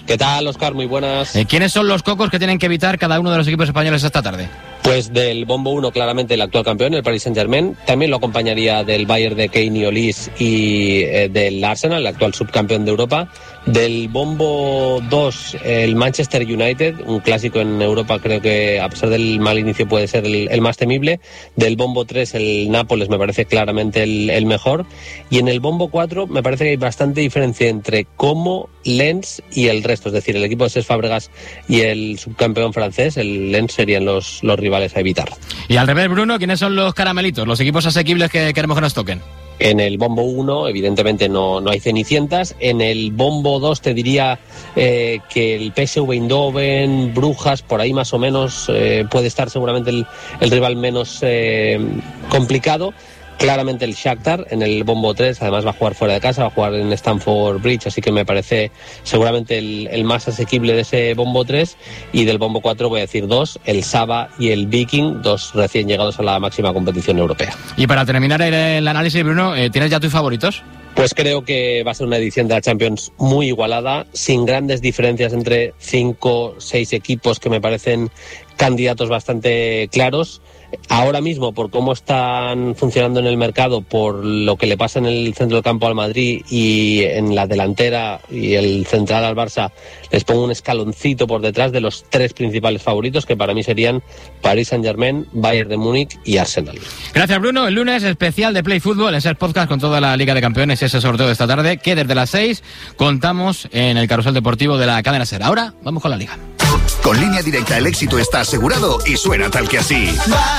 ¿Qué tal, Óscar? Muy buenas. ¿Quiénes son los cocos que tienen que evitar cada uno de los equipos españoles esta tarde? Pues del bombo 1, claramente el actual campeón, el Paris Saint-Germain. También lo acompañaría del Bayern de Kane y Olise y del Arsenal, el actual subcampeón de Europa. Del bombo 2, el Manchester United, un clásico en Europa, creo que a pesar del mal inicio puede ser el más temible. Del bombo 3, el Nápoles me parece claramente el mejor. Y en el bombo 4 me parece que hay bastante diferencia entre Como, Lens y el resto. Es decir, el equipo de Cesc Fábregas y el subcampeón francés, el Lens, serían los rivales a evitar. Y al revés, Bruno, ¿quiénes son los caramelitos, los equipos asequibles que queremos que nos toquen? En el bombo 1, evidentemente, no hay cenicientas. En el bombo 2 te diría que el PSV Eindhoven, Brujas, por ahí más o menos puede estar seguramente el rival menos complicado. Claramente el Shakhtar en el bombo 3, además va a jugar fuera de casa, va a jugar en Stamford Bridge, así que me parece seguramente el más asequible de ese bombo 3. Y del bombo 4 voy a decir 2, el Saba y el Viking, 2 recién llegados a la máxima competición europea. Y para terminar el análisis, Bruno, ¿tienes ya tus favoritos? Pues creo que va a ser una edición de la Champions muy igualada, sin grandes diferencias entre 5, 6 equipos que me parecen candidatos bastante claros. Ahora mismo, por cómo están funcionando en el mercado, por lo que le pasa en el centro del campo al Madrid y en la delantera y el central al Barça, les pongo un escaloncito por detrás de los 3 principales favoritos, que para mí serían Paris Saint-Germain, Bayern de Múnich y Arsenal. Gracias, Bruno. El lunes especial de Play Fútbol, ese podcast con toda la Liga de Campeones, ese sorteo de esta tarde, que desde las 6 contamos en el carrusel deportivo de la cadena SER. Ahora vamos con la Liga. Con Línea Directa el éxito está asegurado y suena tal que así.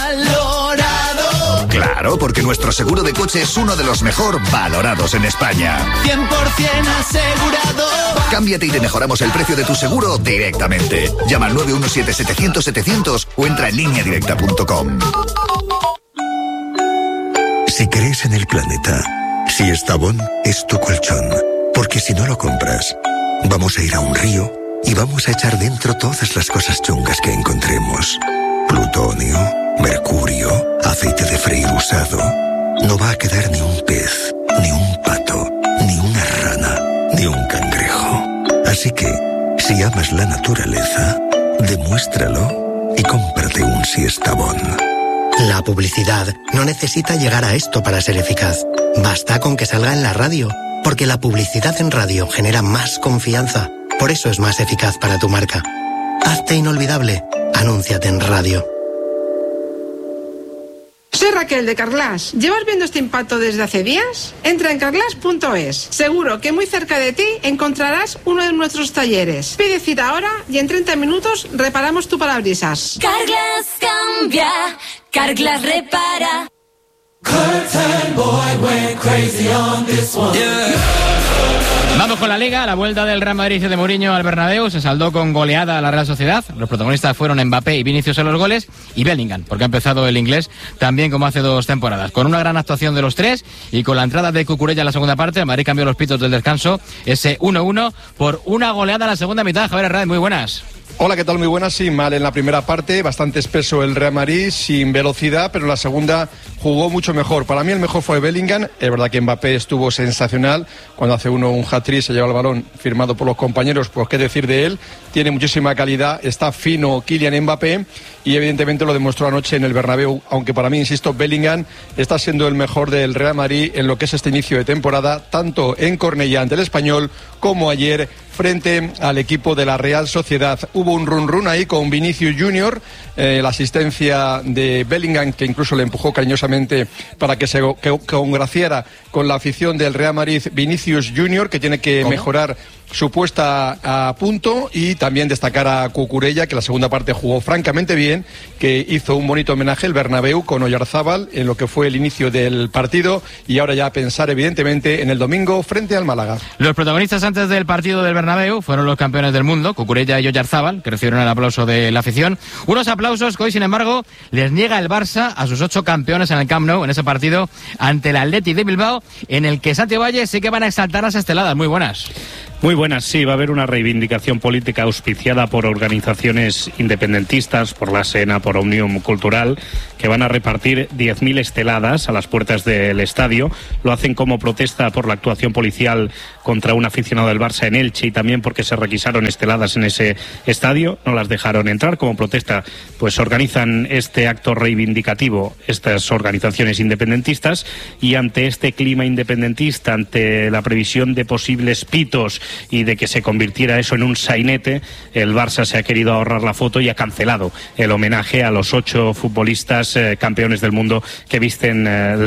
¡Valorado! Claro, porque nuestro seguro de coche es uno de los mejor valorados en España. 100% asegurado. Cámbiate y te mejoramos el precio de tu seguro directamente. Llama al 917-700-700 o entra en lineadirecta.com. Si crees en el planeta, Siestabón es tu colchón. Porque si no lo compras, vamos a ir a un río y vamos a echar dentro todas las cosas chungas que encontremos. Plutonio, mercurio, aceite de freír usado. No va a quedar ni un pez, ni un pato, ni una rana, ni un cangrejo. Así que, si amas la naturaleza, demuéstralo y cómprate un Siestabón. La publicidad no necesita llegar a esto para ser eficaz. Basta con que salga en la radio, porque la publicidad en radio genera más confianza. Por eso es más eficaz para tu marca. Hazte inolvidable. Anúnciate en radio. Soy Raquel de Carglass. ¿Llevas viendo este impacto desde hace días? Entra en carglass.es. Seguro que muy cerca de ti encontrarás uno de nuestros talleres. Pide cita ahora y en 30 minutos reparamos tu parabrisas. Carglass cambia, Carglass repara. Curtain boy went crazy on this one. Yeah. Vamos con la Liga. La vuelta del Real Madrid de Mourinho al Bernabéu se saldó con goleada a la Real Sociedad. Los protagonistas fueron Mbappé y Vinicius en los goles y Bellingham, porque ha empezado el inglés también como hace 2 temporadas. Con una gran actuación de los 3 y con la entrada de Cucurella en la segunda parte, el Madrid cambió los pitos del descanso, ese 1-1 por una goleada en la segunda mitad. Javier Hernández, muy buenas. Hola, ¿qué tal? Muy buenas. Sí, mal en la primera parte, bastante espeso el Real Madrid, sin velocidad, pero en la segunda jugó mucho mejor. Para mí el mejor fue Bellingham. Es verdad que Mbappé estuvo sensacional. Cuando hace uno un hat-trick, se lleva el balón firmado por los compañeros, pues qué decir de él. Tiene muchísima calidad, está fino Kylian Mbappé y evidentemente lo demostró anoche en el Bernabéu, aunque para mí, insisto, Bellingham está siendo el mejor del Real Madrid en lo que es este inicio de temporada, tanto en Cornellá ante el Español como ayer frente al equipo de la Real Sociedad. Hubo un run-run ahí con Vinicius Junior, la asistencia de Bellingham, que incluso le empujó cariñosamente para que se congraciara con la afición del Real Madrid. Vinicius Junior, que tiene que mejorar su puesta a punto, y también destacar a Cucurella, que la segunda parte jugó francamente bien, que hizo un bonito homenaje el Bernabéu con Oyarzábal en lo que fue el inicio del partido, y ahora ya pensar evidentemente en el domingo frente al Málaga. Los protagonistas antes del partido del Bernabéu fueron los campeones del mundo, Cucurella y Oyarzábal, que recibieron el aplauso de la afición. Unos aplausos que hoy, sin embargo, les niega el Barça a sus 8 campeones en el Camp Nou, en ese partido ante el Athletic de Bilbao, en el que Santi Valle sí que van a exaltar las esteladas. Muy buenas. Muy buenas, sí, va a haber una reivindicación política auspiciada por organizaciones independentistas, por la SENA, por Òmnium Cultural, que van a repartir 10.000 esteladas a las puertas del estadio. Lo hacen como protesta por la actuación policial contra un aficionado del Barça en Elche y también porque se requisaron esteladas en ese estadio, no las dejaron entrar. Como protesta, pues organizan este acto reivindicativo estas organizaciones independentistas, y ante este clima independentista, ante la previsión de posibles pitos y de que se convirtiera eso en un sainete, el Barça se ha querido ahorrar la foto y ha cancelado el homenaje a los 8 futbolistas campeones del mundo que visten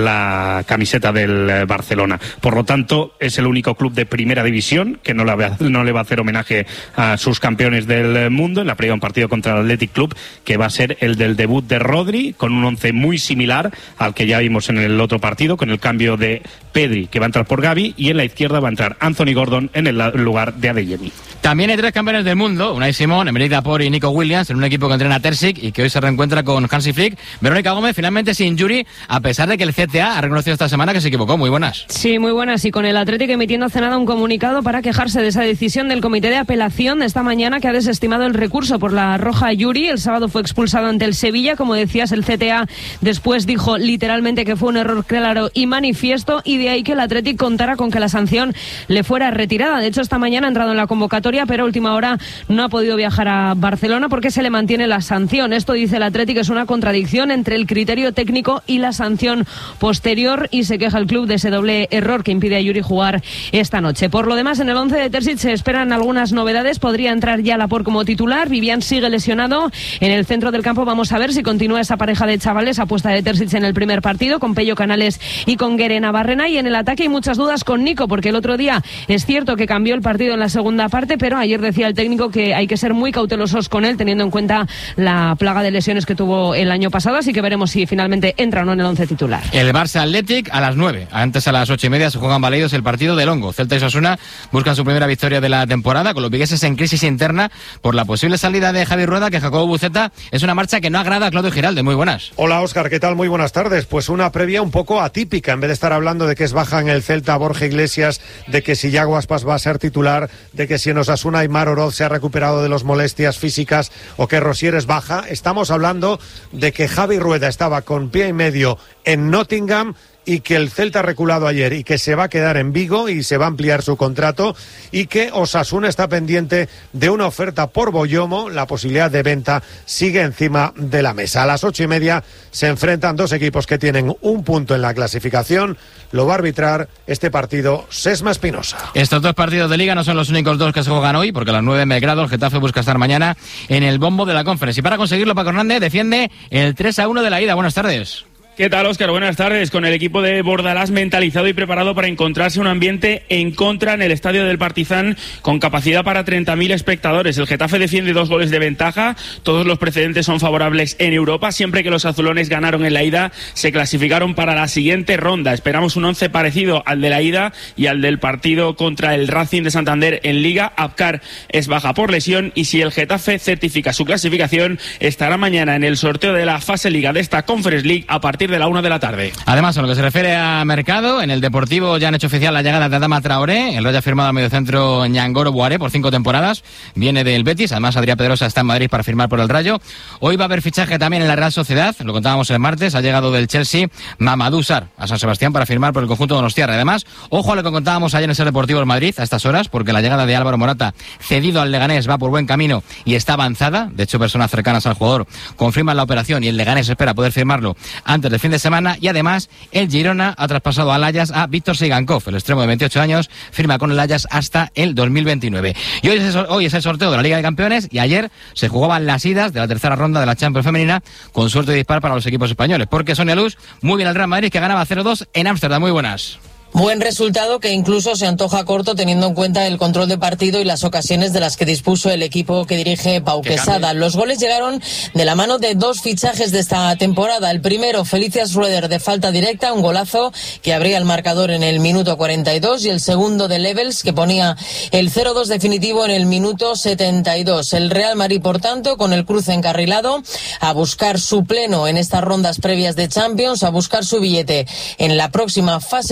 la camiseta del Barcelona. Por lo tanto, es el único club de primera división que no le va a hacer homenaje a sus campeones del mundo en la previa un partido contra el Athletic Club, que va a ser el del debut de Rodri, con un once muy similar al que ya vimos en el otro partido, con el cambio de Pedri, que va a entrar por Gavi, y en la izquierda va a entrar Anthony Gordon en el lugar de Adeyemi. También hay 3 campeones del mundo, Unai Simón, Emerick Laporte y Nico Williams, en un equipo que entrena Terzic y que hoy se reencuentra con Hansi Flick. Verónica Gómez finalmente sin Yuri, a pesar de que el CTA ha reconocido esta semana que se equivocó. Muy buenas. Sí, muy buenas, y con el Atlético emitiendo hace nada un comunicado para quejarse de esa decisión del Comité de Apelación de esta mañana, que ha desestimado el recurso por la roja a Yuri. El sábado fue expulsado ante el Sevilla, como decías, el CTA después dijo literalmente que fue un error claro y manifiesto, y de ahí que el Atlético contara con que la sanción le fuera retirada. De hecho, esta mañana ha entrado en la convocatoria, pero a última hora no ha podido viajar a Barcelona porque se le mantiene la sanción. Esto, dice el Atlético, es una contradicción entre el criterio técnico y la sanción posterior, y se queja el club de ese doble error que impide a Yuri jugar esta noche. Por lo demás, en el 11 de Terzic se esperan algunas novedades. Podría entrar ya Laporte como titular. Vivian sigue lesionado. En el centro del campo vamos a ver si continúa esa pareja de chavales, apuesta de Terzic en el primer partido, con Pello Canales y con Guere Navarrena. Y en el ataque hay muchas dudas con Nico, porque el otro día es cierto que cambió el partido en la segunda parte, pero ayer decía el técnico que hay que ser muy cautelosos con él, teniendo en cuenta la plaga de lesiones que tuvo el año pasado, así que veremos si finalmente entra o no en el 11 titular. El Barça Athletic a las 9, antes a las 8:30 se juegan Baleidos el partido de Longo. Celta y Osasuna buscan su primera victoria de la temporada, con los vigueses en crisis interna por la posible salida de Javi Rueda, que Jacobo Buceta es una marcha que no agrada a Claudio Giralde. Muy buenas. Hola Óscar, ¿qué tal? Muy buenas tardes. Pues una previa un poco atípica, en vez de estar hablando de que es baja en el Celta Borja Iglesias, de que si Yago Aspas va a ser titular, de que si en Osasuna Aimar Oroz se ha recuperado de las molestias físicas o que Rosier es baja, estamos hablando de que Javi Rueda estaba con pie y medio en Nottingham y que el Celta ha reculado ayer y que se va a quedar en Vigo y se va a ampliar su contrato, y que Osasuna está pendiente de una oferta por Boyomo. La posibilidad de venta sigue encima de la mesa. A las 8:30 se enfrentan dos equipos que tienen un punto en la clasificación. Lo va a arbitrar este partido Sesma Espinosa. Estos 2 partidos de Liga no son los únicos 2 que se juegan hoy, porque a las 9 en Belgrado el Getafe busca estar mañana en el bombo de la Conference. Y para conseguirlo, Paco Hernández defiende el 3-1 de la ida. Buenas tardes. ¿Qué tal, Óscar? Buenas tardes. Con el equipo de Bordalás mentalizado y preparado para encontrarse un ambiente en contra en el estadio del Partizan, con capacidad para 30.000 espectadores. El Getafe defiende 2 goles de ventaja. Todos los precedentes son favorables en Europa. Siempre que los azulones ganaron en la ida, se clasificaron para la siguiente ronda. Esperamos un 11 parecido al de la ida y al del partido contra el Racing de Santander en Liga. Abkar es baja por lesión, y si el Getafe certifica su clasificación, estará mañana en el sorteo de la fase Liga de esta Conference League a partir de la 1 de la tarde. Además, en lo que se refiere a mercado, en el Deportivo ya han hecho oficial la llegada de Adama Traoré. El Rayo ha firmado al mediocentro Ñangoro Boaré por 5 temporadas. Viene del Betis. Además, Adrián Pedrosa está en Madrid para firmar por el Rayo. Hoy va a haber fichaje también en la Real Sociedad. Lo contábamos el martes. Ha llegado del Chelsea Mamadou Sarr a San Sebastián para firmar por el conjunto donostiarra. Además, ojo a lo que contábamos ayer en Ser Deportivo en Madrid a estas horas, porque la llegada de Álvaro Morata, cedido al Leganés, va por buen camino y está avanzada. De hecho, personas cercanas al jugador confirman la operación y el Leganés espera poder firmarlo antes del fin de semana. Y además, el Girona ha traspasado al Ajax a Víctor Sigankov, el extremo de 28 años, firma con el Ajax hasta el 2029. Y hoy es el sorteo de la Liga de Campeones, y ayer se jugaban las idas de la tercera ronda de la Champions femenina, con suerte y dispar para los equipos españoles, porque Sonia Luz, muy bien el Real Madrid, que ganaba 0-2 en Ámsterdam. Muy buenas. Buen resultado que incluso se antoja corto teniendo en cuenta el control de partido y las ocasiones de las que dispuso el equipo que dirige Pau Quesada. Los goles llegaron de la mano de 2 fichajes de esta temporada. El primero, Felicias Rueder, de falta directa, un golazo que abría el marcador en el minuto 42, y el segundo de Levels, que ponía el 0-2 definitivo en el minuto 72. El Real Madrid, por tanto, con el cruce encarrilado, a buscar su pleno en estas rondas previas de Champions, a buscar su billete en la próxima fase Liga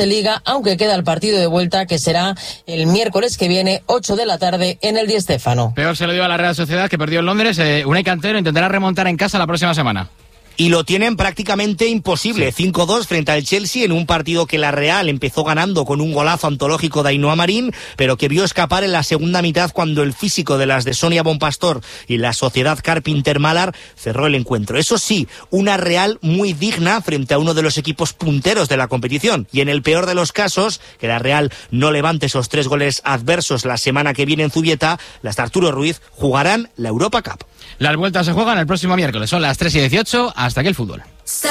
aunque queda el partido de vuelta que será el miércoles que viene, 8 de la tarde, en el Di Stéfano. Peor se lo dio a la Real Sociedad, que perdió en Londres. Unai Cantero intentará remontar en casa la próxima semana. Y lo tienen prácticamente imposible. 5-2 frente al Chelsea en un partido que la Real empezó ganando con un golazo antológico de Ainhoa Marín, pero que vio escapar en la segunda mitad cuando el físico de las de Sonia Bonpastor y la Sociedad Carpinter-Malar cerró el encuentro. Eso sí, una Real muy digna frente a uno de los equipos punteros de la competición. Y en el peor de los casos, que la Real no levante esos 3 goles adversos la semana que viene en Zubieta, las de Arturo Ruiz jugarán la Europa Cup. Las vueltas se juegan el próximo miércoles, son las 3:18, hasta aquí el fútbol.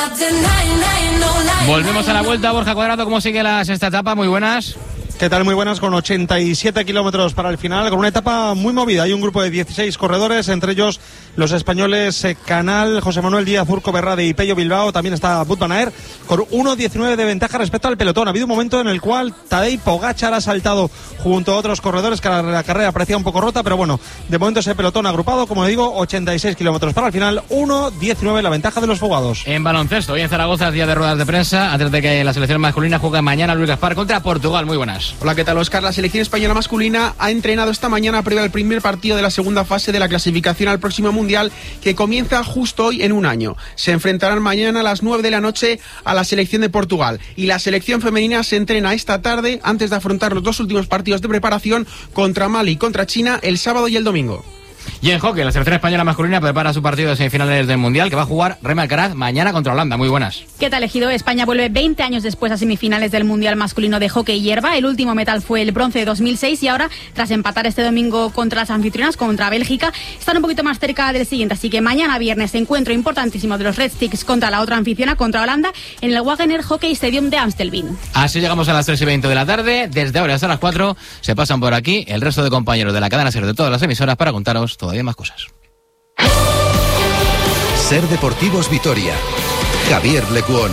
Volvemos a la vuelta. Borja Cuadrado, ¿cómo sigue la sexta etapa? Muy buenas. ¿Qué tal? Muy buenas, con 87 kilómetros para el final, con una etapa muy movida. Hay un grupo de 16 corredores, entre ellos los españoles Canal, José Manuel Díaz, Urco Berrade y Pello Bilbao. También está Wout van Aert, con 1:19 de ventaja respecto al pelotón. Ha habido un momento en el cual Tadej Pogačar ha saltado junto a otros corredores, que la carrera parecía un poco rota, pero bueno, de momento ese pelotón agrupado, como digo, 86 kilómetros para el final, 1:19 la ventaja de los fogados. En baloncesto, hoy en Zaragoza, día de ruedas de prensa, antes de que la selección masculina juegue mañana Luis Gaspar contra Portugal. Muy buenas. Hola, ¿qué tal, Óscar? La selección española masculina ha entrenado esta mañana previo al primer partido de la segunda fase de la clasificación al próximo Mundial, que comienza justo hoy en un año. Se enfrentarán mañana a las 9 de la noche a la selección de Portugal. Y la selección femenina se entrena esta tarde antes de afrontar los 2 últimos partidos de preparación contra Mali y contra China el sábado y el domingo. Y en hockey, la selección española masculina prepara su partido de semifinales del Mundial, que va a jugar Remy Alcaraz mañana contra Holanda. Muy buenas. ¿Qué tal, Ejido? España vuelve 20 años después a semifinales del Mundial masculino de hockey hierba. El último metal fue el bronce de 2006 y ahora, tras empatar este domingo contra las anfitrionas, contra Bélgica, están un poquito más cerca del siguiente. Así que mañana viernes, encuentro importantísimo de los Red Sticks contra la otra anfitriona, contra Holanda, en el Wagener Hockey Stadium de Amstelveen. Así llegamos a las 3:20 de la tarde. Desde ahora hasta las 4 se pasan por aquí el resto de compañeros de la cadena SER de todas las emisoras para contaros todavía más cosas. SER Deportivos Vitoria. Javier Lecuona.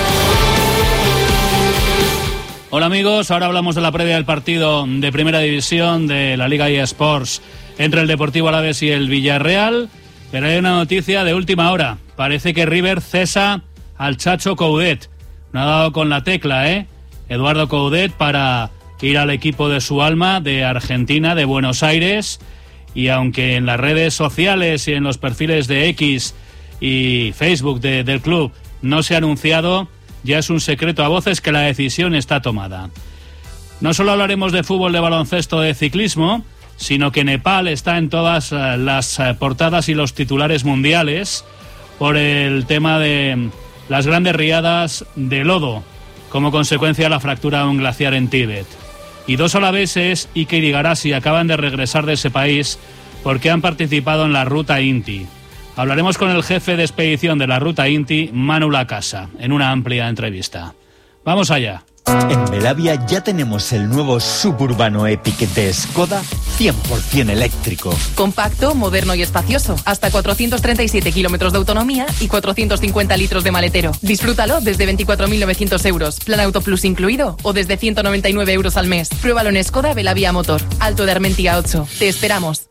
Hola amigos, ahora hablamos de la previa del partido de Primera División de la Liga eSports entre el Deportivo Alavés y el Villarreal, pero hay una noticia de última hora. Parece que River cesa al Chacho Coudet. No ha dado con la tecla, Eduardo Coudet, para ir al equipo de su alma, de Argentina, de Buenos Aires. Y aunque en las redes sociales y en los perfiles de X y Facebook del club no se ha anunciado, ya es un secreto a voces que la decisión está tomada. No solo hablaremos de fútbol, de baloncesto, de ciclismo, sino que Nepal está en todas las portadas y los titulares mundiales por el tema de las grandes riadas de lodo, como consecuencia de la fractura de un glaciar en Tíbet. Y 2 alaveses, Iker y Garasi, acaban de regresar de ese país porque han participado en la Ruta Inti. Hablaremos con el jefe de expedición de la Ruta Inti, Manu Lacasa, en una amplia entrevista. Vamos allá. En Belavia ya tenemos el nuevo suburbano Epic de Skoda 100% eléctrico. Compacto, moderno y espacioso. Hasta 437 kilómetros de autonomía y 450 litros de maletero. Disfrútalo desde 24.900 euros. Plan Auto Plus incluido o desde 199 euros al mes. Pruébalo en Skoda Belavia Motor. Alto de Armentia 8. Te esperamos.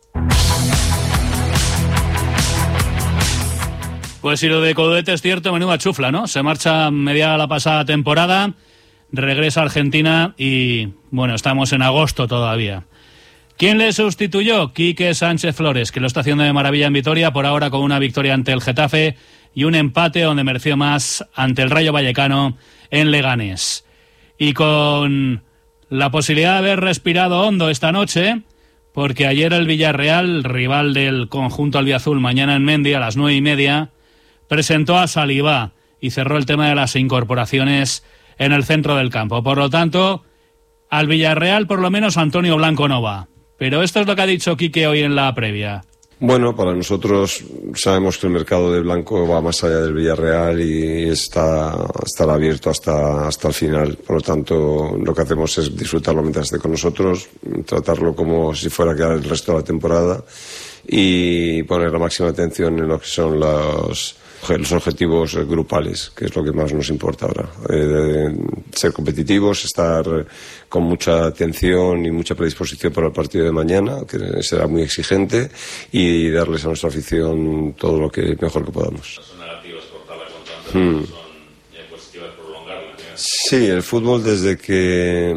Pues si lo de Coudet es cierto, menuda chufla, ¿no? Se marcha mediada la pasada temporada, regresa a Argentina y, bueno, estamos en agosto todavía. ¿Quién le sustituyó? Quique Sánchez Flores, que lo está haciendo de maravilla en Vitoria, por ahora con una victoria ante el Getafe y un empate donde mereció más ante el Rayo Vallecano en Leganés. Y con la posibilidad de haber respirado hondo esta noche, porque ayer el Villarreal, rival del conjunto albiazul, mañana en Mendy a las 9:30, presentó a Salivá y cerró el tema de las incorporaciones en el centro del campo. Por lo tanto, al Villarreal por lo menos Antonio Blanco no va. Pero esto es lo que ha dicho Quique hoy en la previa. Bueno, para nosotros sabemos que el mercado de Blanco va más allá del Villarreal y estará abierto hasta el final. Por lo tanto, lo que hacemos es disfrutarlo mientras esté con nosotros, tratarlo como si fuera a quedar el resto de la temporada y poner la máxima atención en lo que son los objetivos grupales, que es lo que más nos importa ahora. Ser competitivos, estar con mucha atención y mucha predisposición para el partido de mañana, que será muy exigente, y darles a nuestra afición todo lo que mejor que podamos. Son negativas cortar la constancia, son ya positivas prolongarla. Sí, el fútbol desde que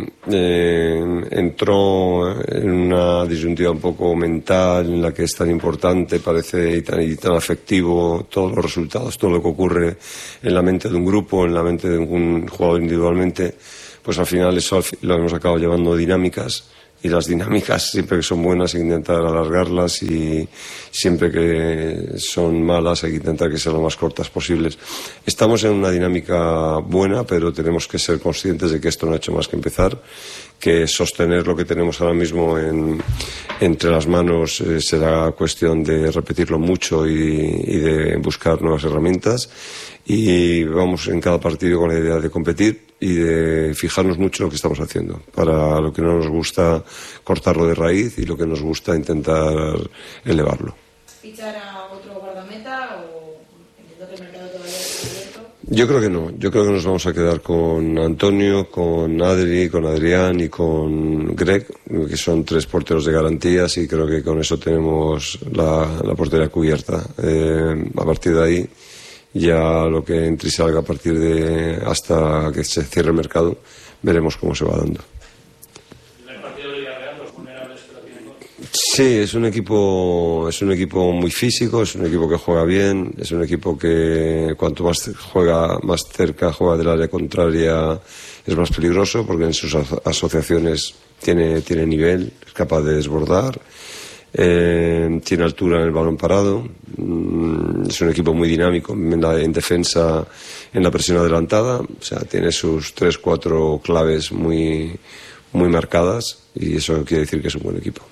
entró en una disyuntiva un poco mental en la que es tan importante, parece, y tan afectivo todos los resultados, todo lo que ocurre en la mente de un grupo, en la mente de un jugador individualmente, pues al final eso lo hemos acabado llevando dinámicas. Y las dinámicas, siempre que son buenas, hay que intentar alargarlas, y siempre que son malas hay que intentar que sean lo más cortas posibles. Estamos en una dinámica buena, pero tenemos que ser conscientes de que esto no ha hecho más que empezar, que sostener lo que tenemos ahora mismo entre las manos será cuestión de repetirlo mucho y de buscar nuevas herramientas. Y vamos en cada partido con la idea de competir y de fijarnos mucho en lo que estamos haciendo. Para lo que no nos gusta, cortarlo de raíz, y lo que nos gusta, intentar elevarlo. ¿Fichar a otro guardameta o entiendo que el mercado todavía está abierto? Yo creo que no. Yo creo que nos vamos a quedar con Antonio, con Adri, con Adrián y con Greg, que son 3 porteros de garantías, y creo que con eso tenemos la portería cubierta. A partir de ahí, ya lo que entre y salga a partir de hasta que se cierre el mercado, veremos cómo se va dando. ¿El partido de Villarreal, los vulnerables que lo tienen? Sí, es un equipo muy físico, es un equipo que juega bien, es un equipo que cuanto más juega, más cerca juega del área contraria, es más peligroso, porque en sus asociaciones tiene nivel, es capaz de desbordar. Tiene altura en el balón parado, es un equipo muy dinámico en defensa, en la presión adelantada, o sea, tiene sus 3-4 claves muy marcadas, y eso quiere decir que es un buen equipo.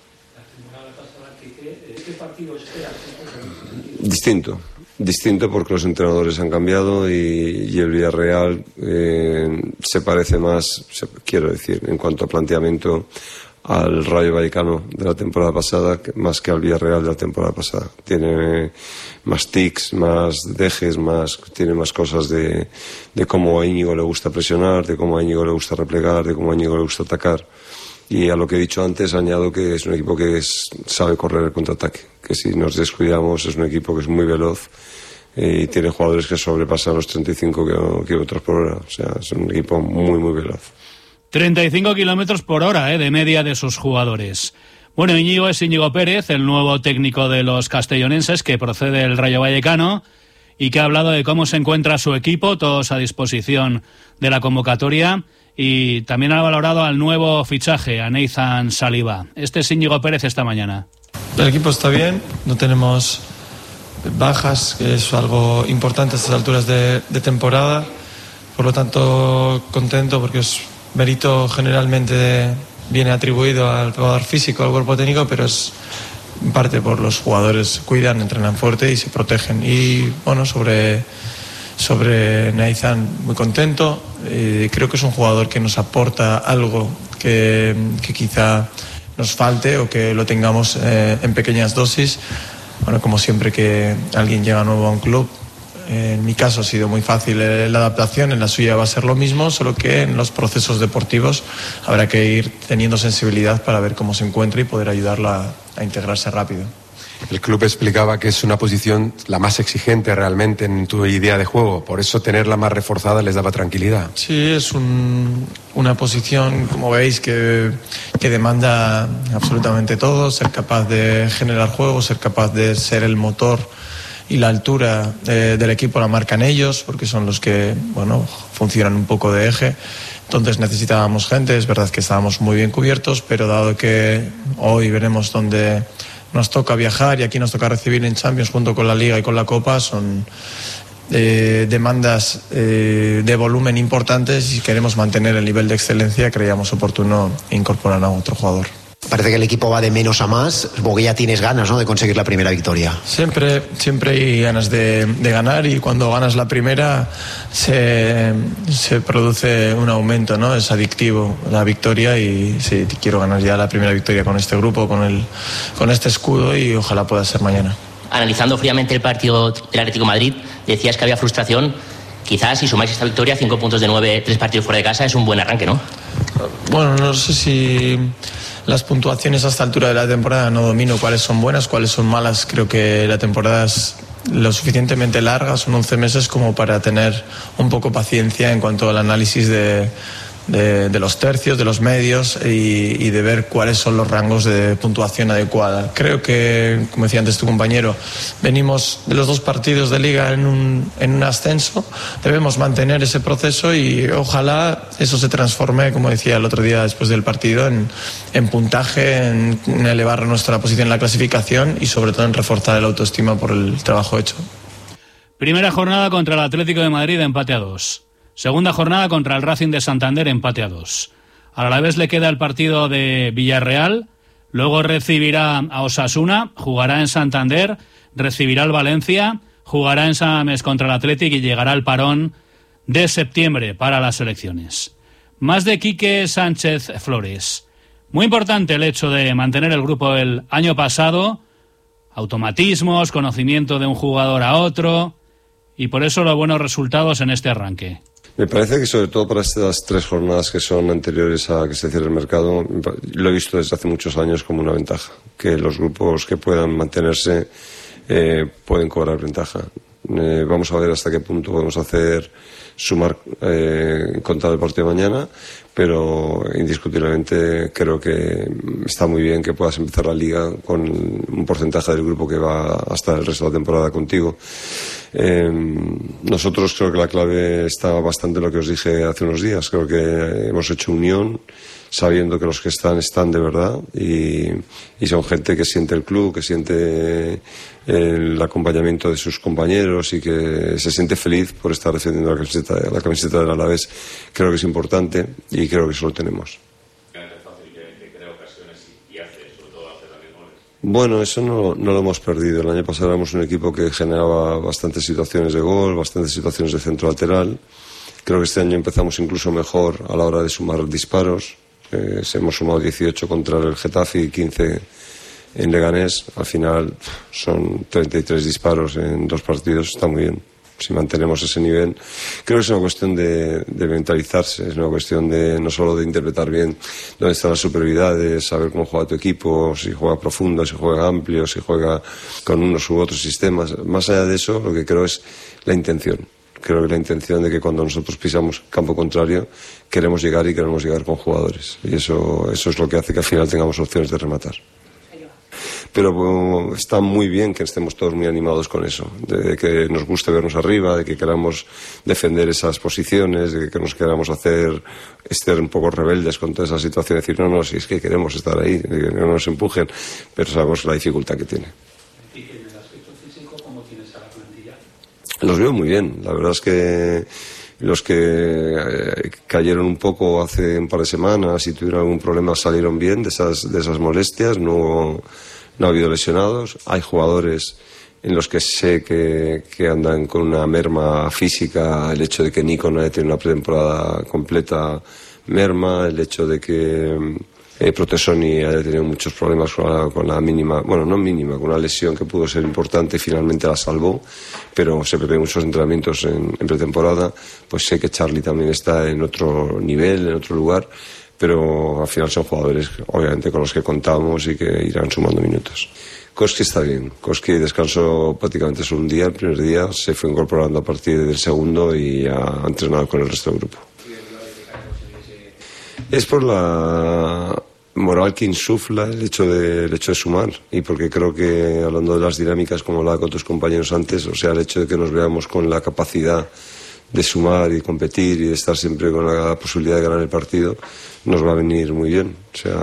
¿Este partido espera? Distinto porque los entrenadores han cambiado, y el Villarreal se parece más, quiero decir, en cuanto a planteamiento, al Rayo Vallecano de la temporada pasada, más que al Villarreal de la temporada pasada. Tiene más tics, más dejes, tiene más cosas de cómo a Íñigo le gusta presionar, de cómo a Íñigo le gusta replegar, de cómo a Íñigo le gusta atacar. Y a lo que he dicho antes añado que es un equipo que sabe correr el contraataque, que si nos descuidamos es un equipo que es muy veloz y tiene jugadores que sobrepasan los 35 kilómetros por hora. O sea, es un equipo muy, muy veloz. 35 kilómetros por hora de media de sus jugadores. Bueno, Íñigo es Íñigo Pérez, el nuevo técnico de los castellonenses, que procede del Rayo Vallecano y que ha hablado de cómo se encuentra su equipo, todos a disposición de la convocatoria, y también ha valorado al nuevo fichaje, a Nathan Saliba. Este es Íñigo Pérez esta mañana. El equipo está bien, no tenemos bajas, que es algo importante a estas alturas de temporada, por lo tanto contento porque es mérito generalmente viene atribuido al preparador físico, al cuerpo técnico, pero es en parte por los jugadores, cuidan, entrenan fuerte y se protegen. Y bueno, sobre Nathan, muy contento. Creo que es un jugador que nos aporta algo que quizá nos falte o que lo tengamos en pequeñas dosis. Bueno, como siempre que alguien llega nuevo a un club, en mi caso ha sido muy fácil la adaptación, en la suya va a ser lo mismo, solo que en los procesos deportivos habrá que ir teniendo sensibilidad para ver cómo se encuentra y poder ayudarla a integrarse rápido. El club explicaba que es una posición la más exigente realmente en tu idea de juego, por eso tenerla más reforzada les daba tranquilidad. Sí, es una posición, como veis, que demanda absolutamente todo, ser capaz de generar juego, ser capaz de ser el motor, y la altura del equipo la marcan ellos, porque son los que, bueno, funcionan un poco de eje. Entonces necesitábamos gente, es verdad que estábamos muy bien cubiertos, pero dado que hoy veremos dónde nos toca viajar y aquí nos toca recibir en Champions junto con la Liga y con la Copa, son demandas de volumen importantes, y queremos mantener el nivel de excelencia, creíamos oportuno incorporar a otro jugador. Parece que el equipo va de menos a más, supongo que ya tienes ganas, ¿no?, de conseguir la primera victoria. Siempre hay ganas de ganar, y cuando ganas la primera se produce un aumento, ¿no? Es adictivo la victoria, y sí, quiero ganar ya la primera victoria con este grupo, con este escudo, y ojalá pueda ser mañana. Analizando fríamente el partido del Atlético de Madrid, decías que había frustración. Quizás si sumáis esta victoria, 5 puntos de 9, 3 partidos fuera de casa, es un buen arranque, ¿no? Bueno, no sé si las puntuaciones a esta altura de la temporada no domino cuáles son buenas, cuáles son malas. Creo que la temporada lo suficientemente largas, son 11 meses como para tener un poco paciencia en cuanto al análisis de los tercios, de los medios y de ver cuáles son los rangos de puntuación adecuada. Creo que, como decía antes tu compañero, venimos de los 2 partidos de liga en un ascenso, debemos mantener ese proceso y ojalá eso se transforme, como decía el otro día después del partido, en puntaje, en elevar nuestra posición en la clasificación y sobre todo en reforzar el autoestima por el trabajo hecho. Primera jornada contra el Atlético de Madrid, empate a 2. Segunda jornada contra el Racing de Santander, empate a 2. Al Alavés le queda el partido de Villarreal, luego recibirá a Osasuna, jugará en Santander, recibirá al Valencia, jugará en San Mamés contra el Athletic y llegará al parón de septiembre para las elecciones. Más de Quique Sánchez Flores. Muy importante el hecho de mantener el grupo el año pasado, automatismos, conocimiento de un jugador a otro, y por eso los buenos resultados en este arranque. Me parece que sobre todo para estas 3 jornadas que son anteriores a que se cierre el mercado, lo he visto desde hace muchos años como una ventaja, que los grupos que puedan mantenerse pueden cobrar ventaja. Vamos a ver hasta qué punto podemos hacer sumar contra el partido de mañana, pero indiscutiblemente creo que está muy bien que puedas empezar la liga con un porcentaje del grupo que va hasta el resto de la temporada contigo. Nosotros creo que la clave está bastante en lo que os dije hace unos días. Creo que hemos hecho unión sabiendo que los que están de verdad y son gente que siente el club, que siente el acompañamiento de sus compañeros y que se siente feliz por estar defendiendo la camiseta del Alavés. Creo que es importante y creo que eso lo tenemos. Bueno, eso no lo hemos perdido. El año pasado éramos un equipo que generaba bastantes situaciones de gol, bastantes situaciones de centro lateral. Creo que este año empezamos incluso mejor a la hora de sumar disparos. Hemos sumado 18 contra el Getafe y 15 en Leganés. Al final son 33 disparos en 2 partidos. Está muy bien. Si mantenemos ese nivel, creo que es una cuestión de mentalizarse, es una cuestión de no solo de interpretar bien dónde están las superioridades, saber cómo juega tu equipo, si juega profundo, si juega amplio, si juega con unos u otros sistemas. Más allá de eso, lo que creo es la intención. Creo que la intención de que cuando nosotros pisamos campo contrario queremos llegar con jugadores, y eso es lo que hace que al final tengamos opciones de rematar. Pero está muy bien que estemos todos muy animados con eso, de que nos guste vernos arriba, de que queramos defender esas posiciones, de que nos queramos estar un poco rebeldes con toda esa situación, decir no, si es que queremos estar ahí, de que no nos empujen, pero sabemos la dificultad que tiene. ¿Y en el aspecto físico cómo tienes a la plantilla? Los veo muy bien, la verdad es que los que cayeron un poco hace un par de semanas y tuvieron algún problema salieron bien de esas molestias, no ha habido lesionados. Hay jugadores en los que sé que andan con una merma física. El hecho de que Nico no haya tenido una pretemporada completa merma, el hecho de que Protesoni haya tenido muchos problemas con la mínima, bueno, no mínima, con una lesión que pudo ser importante y finalmente la salvó, pero se prevé muchos entrenamientos en pretemporada. Pues sé que Charlie también está en otro nivel, en otro lugar, pero al final son jugadores obviamente con los que contamos y que irán sumando minutos. Koski está bien. Koski descansó prácticamente solo un día, el primer día, se fue incorporando a partir del segundo y ha entrenado con el resto del grupo. Es por la moral que insufla el hecho de sumar, y porque creo que, hablando de las dinámicas como hablaba con tus compañeros antes, o sea, el hecho de que nos veamos con la capacidad de sumar y competir y de estar siempre con la posibilidad de ganar el partido, nos va a venir muy bien. O sea,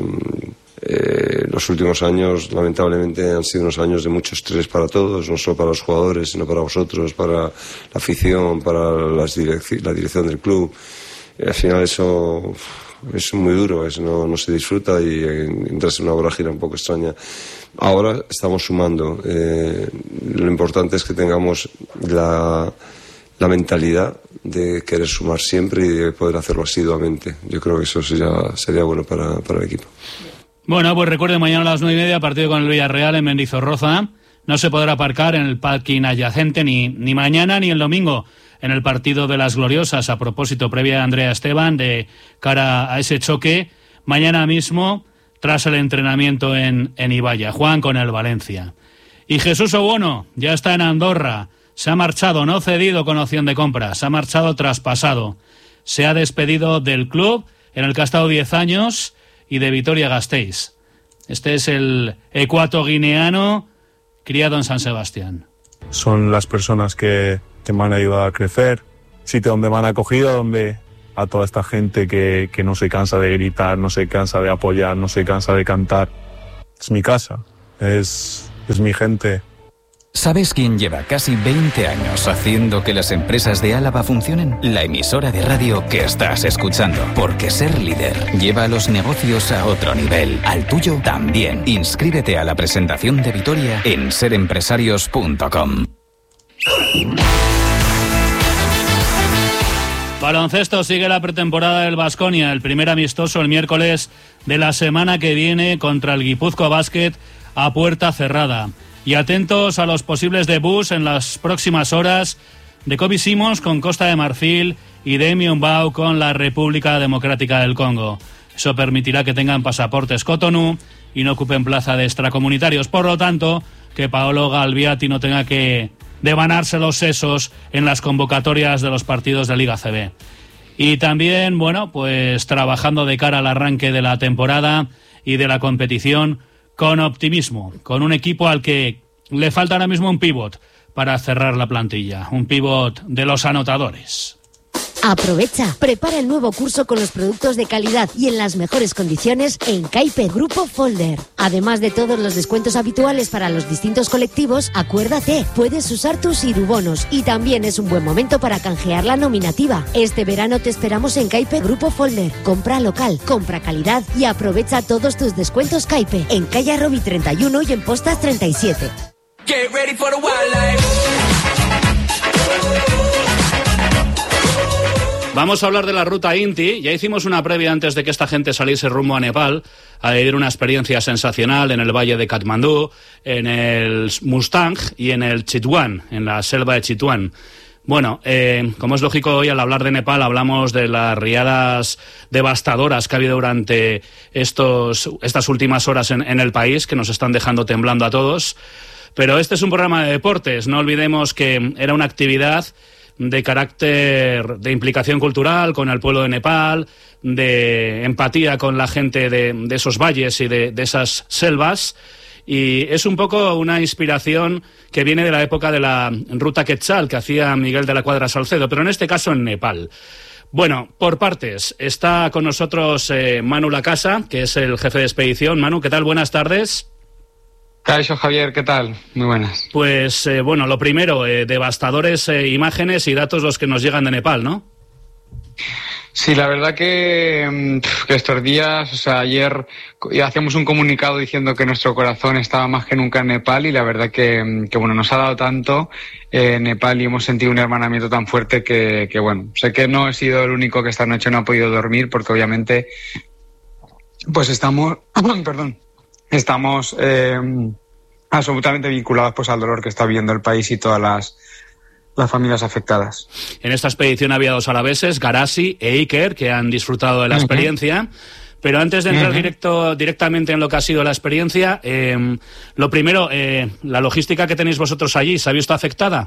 los últimos años lamentablemente han sido unos años de mucho estrés para todos, no solo para los jugadores, sino para vosotros, para la afición, para la dirección del club. Al final eso es muy duro, no se disfruta y entras en una vorágine un poco extraña. Ahora estamos sumando. Lo importante es que tengamos la mentalidad de querer sumar siempre y de poder hacerlo asiduamente. Yo creo que eso sería bueno para el equipo. Bueno, pues recuerde, mañana a las 9:30, partido con el Villarreal en Mendizorroza. No se podrá aparcar en el parking adyacente ni mañana ni el domingo en el partido de las Gloriosas. A propósito, previa a Andrea Esteban, de cara a ese choque, mañana mismo, tras el entrenamiento en Ibaya. Juan con el Valencia. Y Jesús Obono ya está en Andorra. Se ha marchado, no cedido con opción de compra, se ha marchado traspasado. Se ha despedido del club en el que ha estado 10 años y de Vitoria-Gasteiz. Este es el ecuatoguineano criado en San Sebastián. Son las personas que me han ayudado a crecer, sitio donde me han acogido, donde a toda esta gente que no se cansa de gritar, no se cansa de apoyar, no se cansa de cantar. Es mi casa, es mi gente. ¿Sabes quién lleva casi 20 años haciendo que las empresas de Álava funcionen? La emisora de radio que estás escuchando. Porque ser líder lleva a los negocios a otro nivel. Al tuyo también. Inscríbete a la presentación de Vitoria en serempresarios.com. Baloncesto, sigue la pretemporada del Baskonia. El primer amistoso el miércoles de la semana que viene contra el Guipúzcoa Basket a puerta cerrada. Y atentos a los posibles debuts en las próximas horas de Kobe Simons con Costa de Marfil y Damian Bau con la República Democrática del Congo. Eso permitirá que tengan pasaportes Cotonou y no ocupen plaza de extracomunitarios. Por lo tanto, que Paolo Galbiati no tenga que devanarse los sesos en las convocatorias de los partidos de Liga CB. Y también, bueno, pues trabajando de cara al arranque de la temporada y de la competición con optimismo, con un equipo al que le falta ahora mismo un pívot para cerrar la plantilla, un pívot de los anotadores. Aprovecha, prepara el nuevo curso con los productos de calidad y en las mejores condiciones en Kaipe Grupo Folder. Además de todos los descuentos habituales para los distintos colectivos, acuérdate, puedes usar tus irubonos y también es un buen momento para canjear la nominativa. Este verano te esperamos en Kaipe Grupo Folder. Compra local, compra calidad y aprovecha todos tus descuentos Kaipe en calle Arrobi 31 y en Postas 37. Get ready for the wildlife. Vamos a hablar de la ruta Inti. Ya hicimos una previa antes de que esta gente saliese rumbo a Nepal, a vivir una experiencia sensacional en el valle de Katmandú, en el Mustang y en el Chitwan, en la selva de Chitwan. Bueno, como es lógico, hoy al hablar de Nepal hablamos de las riadas devastadoras que ha habido durante estas últimas horas en el país, que nos están dejando temblando a todos. Pero este es un programa de deportes. No olvidemos que era una actividad de carácter de implicación cultural con el pueblo de Nepal, de empatía con la gente de esos valles y de esas selvas, y es un poco una inspiración que viene de la época de la ruta Quetzal que hacía Miguel de la Cuadra Salcedo, pero en este caso en Nepal. Bueno, por partes, está con nosotros Manu Lacasa, que es el jefe de expedición. Manu, ¿qué tal? Buenas tardes. Caixo, Javier, ¿qué tal? Muy buenas. Pues, bueno, lo primero, devastadores imágenes y datos los que nos llegan de Nepal, ¿no? Sí, la verdad que estos días, o sea, ayer hacíamos un comunicado diciendo que nuestro corazón estaba más que nunca en Nepal y la verdad que bueno, nos ha dado tanto Nepal y hemos sentido un hermanamiento tan fuerte que bueno, sé que no he sido el único que esta noche no ha podido dormir porque obviamente pues estamos absolutamente vinculados pues al dolor que está viviendo el país y todas las familias afectadas. En esta expedición había dos alaveses, Garasi e Iker, que han disfrutado de la experiencia. Pero antes de entrar directamente en lo que ha sido la experiencia, lo primero, la logística que tenéis vosotros allí, ¿se ha visto afectada?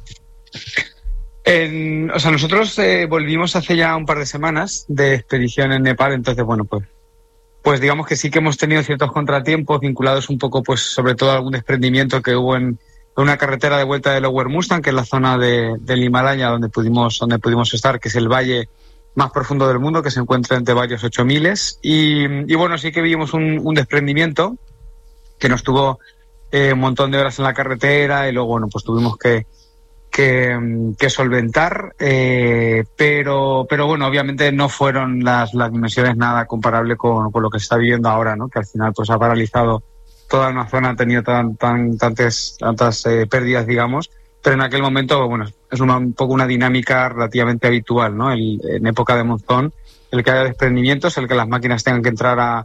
O sea, nosotros volvimos hace ya un par de semanas de expedición en Nepal, entonces, bueno, pues digamos que sí que hemos tenido ciertos contratiempos vinculados un poco, pues sobre todo a algún desprendimiento que hubo en una carretera de vuelta de Lower Mustang, que es la zona del Himalaya donde pudimos estar, que es el valle más profundo del mundo, que se encuentra entre varios 8000. Y bueno, sí que vimos un desprendimiento que nos tuvo un montón de horas en la carretera y luego, bueno, pues tuvimos que solventar, pero bueno, obviamente no fueron las dimensiones nada comparable con lo que se está viviendo ahora, ¿no? Que al final pues ha paralizado toda una zona, ha tenido tantas pérdidas, digamos, pero en aquel momento, bueno, es un poco una dinámica relativamente habitual, ¿no? En época de monzón, el que haya desprendimientos, el que las máquinas tengan que entrar a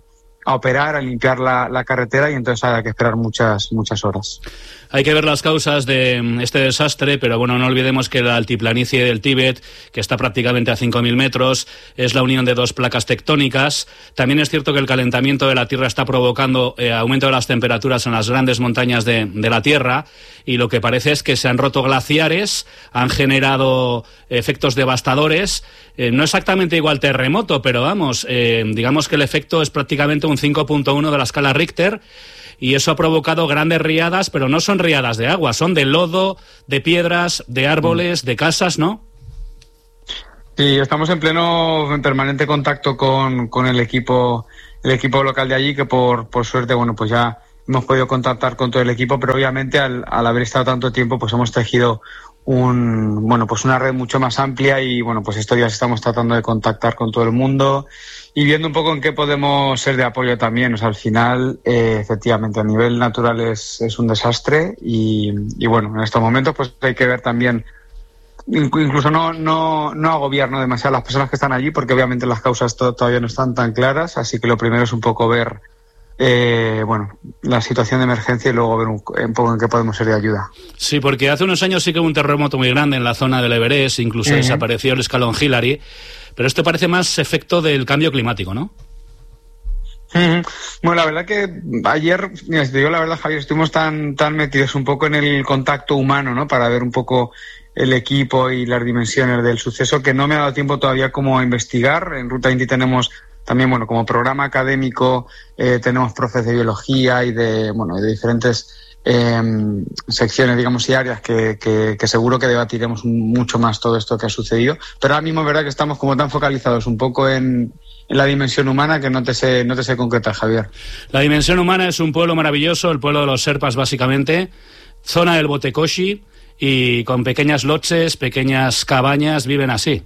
operar, a limpiar la carretera, y entonces hay que esperar muchas horas. Hay que ver las causas de este desastre, pero bueno, no olvidemos que la altiplanicie del Tíbet, que está prácticamente a 5.000 metros, es la unión de dos placas tectónicas. También es cierto que el calentamiento de la Tierra está provocando aumento de las temperaturas en las grandes montañas de la Tierra, y lo que parece es que se han roto glaciares, han generado efectos devastadores. No exactamente igual terremoto, pero vamos, digamos que el efecto es prácticamente un 5.1 de la escala Richter, y eso ha provocado grandes riadas, pero no son riadas de agua, son de lodo, de piedras, de árboles, de casas, ¿no? Sí, estamos en permanente contacto con el equipo local de allí, que por suerte, bueno, pues ya hemos podido contactar con todo el equipo, pero obviamente al haber estado tanto tiempo, pues hemos tejido una red mucho más amplia, y bueno, pues estos días estamos tratando de contactar con todo el mundo y viendo un poco en qué podemos ser de apoyo también. O sea, al final, efectivamente, a nivel natural es un desastre, y bueno, en estos momentos pues hay que ver también, incluso no agobiarnos demasiado a las personas que están allí, porque obviamente las causas todavía no están tan claras, así que lo primero es un poco ver la situación de emergencia, y luego ver un poco en qué podemos ser de ayuda. Sí, porque hace unos años sí que hubo un terremoto muy grande en la zona del Everest, incluso desapareció el escalón Hillary, pero esto parece más efecto del cambio climático, ¿no? Bueno, la verdad que ayer, mira, si te digo la verdad, Javier, estuvimos tan metidos un poco en el contacto humano, ¿no?, para ver un poco el equipo y las dimensiones del suceso, que no me ha dado tiempo todavía como a investigar. En Ruta Inti tenemos también, bueno, como programa académico, tenemos profes de biología y de diferentes secciones, digamos, y áreas que seguro que debatiremos mucho más todo esto que ha sucedido. Pero ahora mismo es verdad que estamos como tan focalizados un poco en la dimensión humana que no te sé concretar, Javier. La dimensión humana es un pueblo maravilloso, el pueblo de los Sherpas, básicamente, zona del Botekoshi, y con pequeñas loches, pequeñas cabañas, viven así.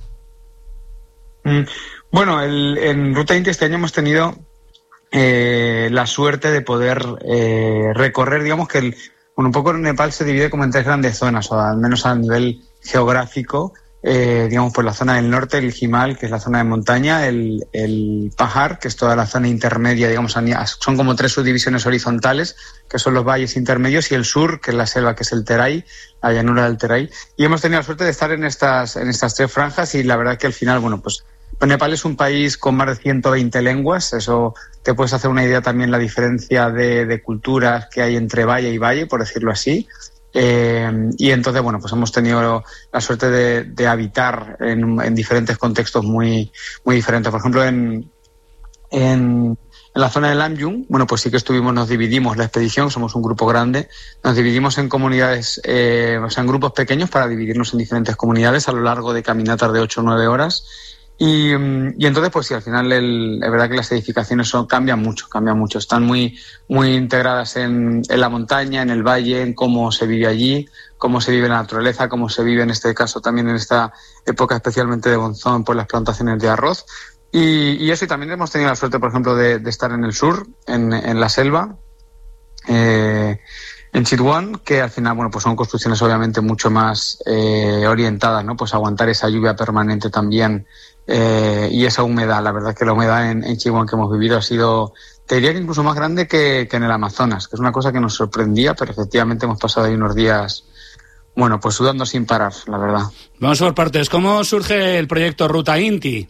Bueno, en Ruta Inti este año hemos tenido la suerte de poder recorrer, digamos que un poco Nepal se divide como en tres grandes zonas, o al menos a nivel geográfico, digamos por la zona del norte, el Himal, que es la zona de montaña, el Pahar, que es toda la zona intermedia, digamos, son como tres subdivisiones horizontales, que son los valles intermedios, y el sur, que es la selva, que es el Terai, la llanura del Terai, y hemos tenido la suerte de estar en estas tres franjas, y la verdad que al final, bueno, pues Nepal es un país con más de 120 lenguas, eso te puedes hacer una idea también la diferencia de culturas que hay entre valle y valle, por decirlo así. Y entonces, bueno, pues hemos tenido la suerte de habitar en diferentes contextos muy diferentes. Por ejemplo, en la zona de Lamjung, bueno, pues sí que nos dividimos la expedición, somos un grupo grande, nos dividimos en comunidades, en grupos pequeños para dividirnos en diferentes comunidades a lo largo de caminatas de 8 o 9 horas. Y entonces, pues sí, al final es verdad que las edificaciones cambian mucho, están muy integradas en la montaña, en el valle, en cómo se vive allí, cómo se vive la naturaleza, cómo se vive en este caso también en esta época especialmente de monzón, por las plantaciones de arroz. Y eso, y también hemos tenido la suerte, por ejemplo, de estar en el sur, en la selva, en Chitwan, que al final, bueno, pues son construcciones obviamente mucho más orientadas, ¿no? Pues a aguantar esa lluvia permanente también, y esa humedad. La verdad que la humedad en Chitwan que hemos vivido ha sido, te diría que incluso más grande que en el Amazonas, que es una cosa que nos sorprendía, pero efectivamente hemos pasado ahí unos días, bueno, pues sudando sin parar, la verdad. Vamos por partes. ¿Cómo surge el proyecto Ruta Inti?